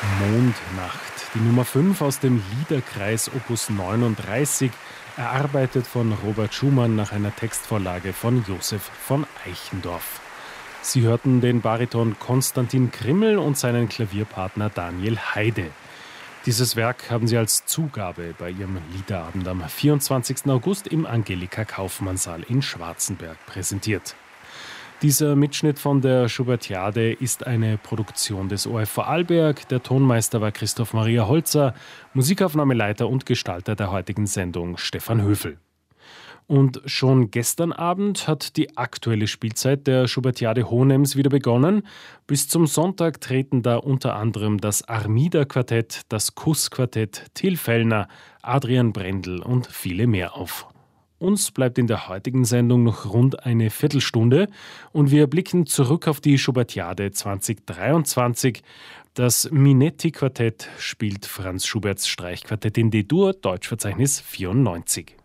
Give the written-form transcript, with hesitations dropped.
Mondnacht, die Nummer 5 aus dem Liederkreis Opus 39, erarbeitet von Robert Schumann nach einer Textvorlage von Josef von Eichendorff. Sie hörten den Bariton Konstantin Krimmel und seinen Klavierpartner Daniel Heide. Dieses Werk haben sie als Zugabe bei ihrem Liederabend am 24. August im Angelika-Kaufmann-Saal in Schwarzenberg präsentiert. Dieser Mitschnitt von der Schubertiade ist eine Produktion des ORF Vorarlberg. Der Tonmeister war Christoph Maria Holzer, Musikaufnahmeleiter und Gestalter der heutigen Sendung Stefan Höfel. Und schon gestern Abend hat die aktuelle Spielzeit der Schubertiade Hohenems wieder begonnen. Bis zum Sonntag treten da unter anderem das Armida-Quartett, das Kuss-Quartett, Till Fellner, Adrian Brendel und viele mehr auf. Uns bleibt in der heutigen Sendung noch rund eine Viertelstunde und wir blicken zurück auf die Schubertiade 2023. Das Minetti-Quartett spielt Franz Schuberts Streichquartett in D-Dur, Deutschverzeichnis 94.